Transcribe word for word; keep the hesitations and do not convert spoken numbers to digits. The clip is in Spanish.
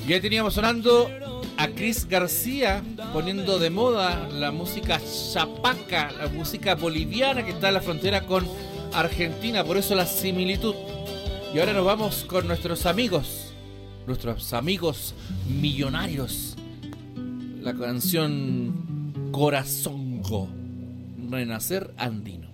Ya teníamos sonando a Chris García, poniendo de moda la música chapaca, la música boliviana que está en la frontera con Argentina, por eso la similitud. Y ahora nos vamos con nuestros amigos, nuestros amigos millonarios. La canción Corazongo, Renacer Andino.